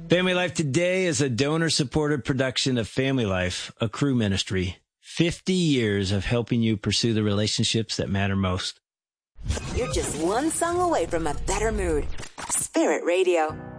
Family Life Today is a donor-supported production of Family Life, a Cru ministry. 50 years of helping you pursue the relationships that matter most. You're just one song away from a better mood. Spirit Radio.